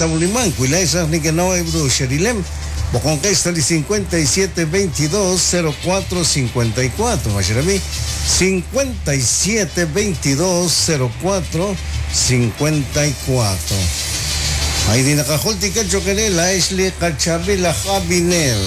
Tabulimán, Cuilaisa, Nicanao, Ebro, Sherilem, Boconca, Estali 5722-0454, Machirami, 5722-0454. Ay, di nakahulti ka, Jokenel, Ashley Kachabila Jabinel.